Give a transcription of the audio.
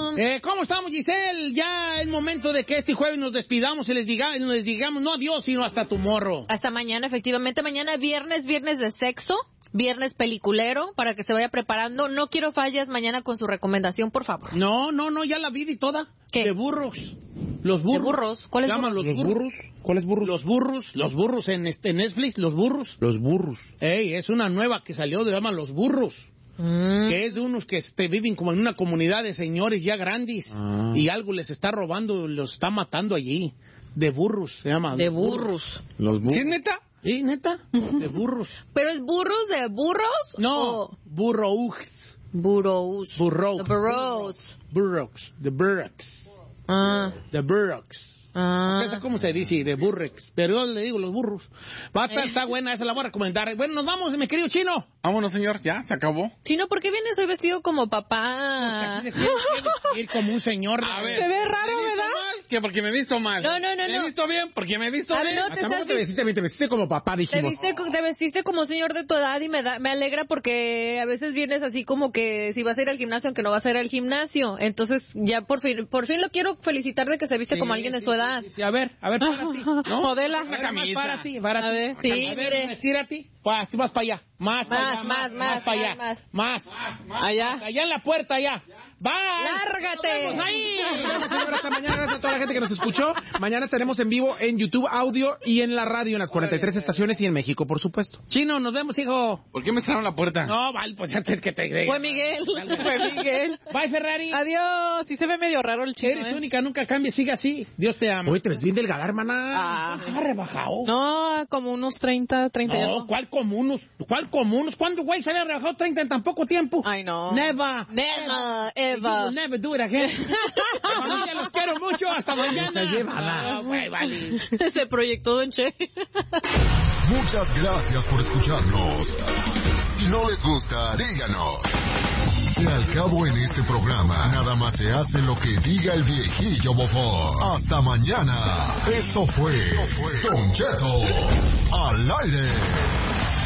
¿Cómo estamos, Giselle? Ya es momento de que este jueves nos despidamos y les digamos no adiós, sino hasta tomorrow. Hasta mañana, efectivamente. Mañana viernes de sexo, viernes peliculero, para que se vaya preparando. No quiero fallas mañana con su recomendación, por favor. No, ya la vi y toda. ¿Qué? De burros. Los burros. ¿De burros? ¿Cuáles burros? Los burros. ¿Cuáles burros? Los burros en Netflix, los burros. Los burros. Ey, es una nueva que salió, se llama Los Burros. Que es de unos que viven como en una comunidad de señores ya grandes y algo les está robando, los está matando allí. De burros, se llama. De burros. Los burros. ¿Sí es neta? Sí, neta. De burros. ¿Pero es burros de burros? No, burros. Burros. Burros. The burros. Burros. The burros. The burros. ¿Esa cómo se dice? De burrex. Pero yo le digo los burros. Está buena, esa la voy a recomendar. Bueno, nos vamos, mi querido Chino. Vámonos, señor, ya, se acabó. Chino, ¿por qué vienes hoy vestido como papá? Así se quiere ir como un señor. A ver, se ve raro, ¿verdad? Mal, que porque me he visto mal. No. ¿Me he visto bien? Porque me he visto bien. No, ¿Tampoco te vestiste bien? Te vestiste como papá, dijimos. Te vestiste como señor de tu edad y me alegra porque a veces vienes así como que si vas a ir al gimnasio, aunque no vas a ir al gimnasio. Entonces ya por fin lo quiero felicitar de que se viste como alguien de su edad. Sí, a ver, para ti. ¿No? Modela. Una camita. Para ti. A ver, sí, a ver, mire. tírate. Pues, tú vas para allá. Más para allá. Más. Allá. Allá en la puerta, allá. ¡Va! ¡Lárgate! ¡Nos vemos ahí! Bueno, señor, hasta mañana. Gracias a toda la gente que nos escuchó. Mañana estaremos en vivo en YouTube Audio y en la radio en las 43 estaciones y en México, por supuesto. Chino, nos vemos, hijo. ¿Por qué me cerraron la puerta? No, vale, pues antes que te diga. Fue Miguel. Bye, Ferrari. Adiós. Sí se ve medio raro el chino. Eres única, nunca cambies, sigue así. Dios te ama. Oye, te ves bien delgada, hermana. Está rebajado. No, como unos 30 No, ¿cuál como unos? ¿Cuándo, güey, se había rebajado 30 en tan poco tiempo? Ay, no. Never. Ever. You will never do it again. Familia, los quiero mucho. Hasta mañana. Se lleva nada. No, güey, vale. Se proyectó Don Che. Muchas gracias por escucharnos. Si no les gusta, díganos. Y al cabo en este programa, nada más se hace lo que diga el viejillo bofón. Hasta mañana. Esto fue Don Cheto al aire.